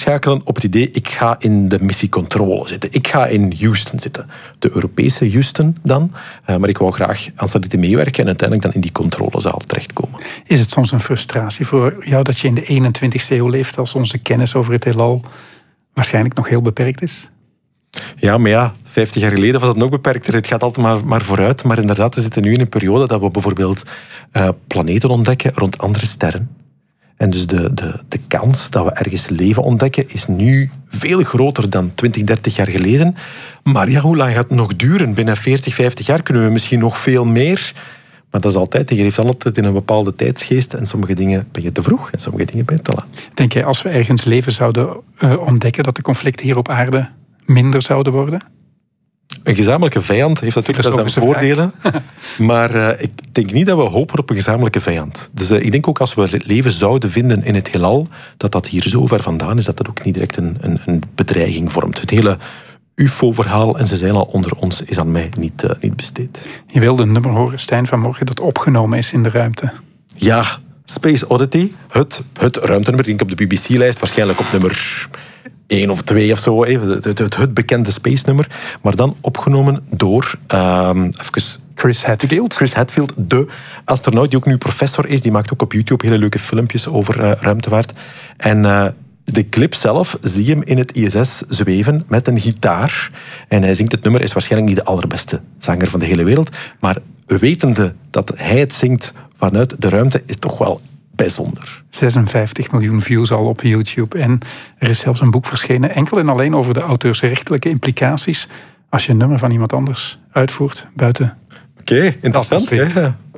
inschakelen op het idee, ik ga in de missiecontrole zitten. Ik ga in Houston zitten. De Europese Houston dan. Maar ik wou graag aan satellieten meewerken en uiteindelijk dan in die controlezaal terechtkomen. Is het soms een frustratie voor jou dat je in de 21ste eeuw leeft als onze kennis over het heelal waarschijnlijk nog heel beperkt is? Ja, maar ja, 50 jaar geleden was het nog beperkter. Het gaat altijd maar vooruit. Maar inderdaad, we zitten nu in een periode dat we bijvoorbeeld planeten ontdekken rond andere sterren. En dus de kans dat we ergens leven ontdekken is nu veel groter dan 20, 30 jaar geleden. Maar ja, hoe lang gaat het nog duren? Binnen 40, 50 jaar kunnen we misschien nog veel meer. Maar dat is altijd, je leeft altijd in een bepaalde tijdsgeest. En sommige dingen ben je te vroeg en sommige dingen ben je te laat. Denk jij, als we ergens leven zouden ontdekken, dat de conflicten hier op aarde minder zouden worden? Een gezamenlijke vijand heeft natuurlijk wel zijn voordelen. Maar ik denk niet dat we hopen op een gezamenlijke vijand. Dus ik denk ook als we leven zouden vinden in het heelal, dat hier zo ver vandaan is, dat dat ook niet direct een bedreiging vormt. Het hele UFO-verhaal, en ze zijn al onder ons, is aan mij niet besteed. Je wilde een nummer horen, Stijn, vanmorgen, dat opgenomen is in de ruimte. Ja, Space Oddity, het ruimtenummer, denk ik op de BBC-lijst, waarschijnlijk op nummer 1 of 2 of zo, het bekende space-nummer, maar dan opgenomen door Chris Hadfield. Chris Hadfield, de astronaut die ook nu professor is. Die maakt ook op YouTube hele leuke filmpjes over ruimtevaart. En de clip zelf zie je hem in het ISS zweven met een gitaar. En hij zingt het nummer, is waarschijnlijk niet de allerbeste zanger van de hele wereld, maar wetende dat hij het zingt vanuit de ruimte is toch wel bijzonder. 56 miljoen views al op YouTube. En er is zelfs een boek verschenen, enkel en alleen over de auteursrechtelijke implicaties als je een nummer van iemand anders uitvoert buiten. Oké, interessant. Ja.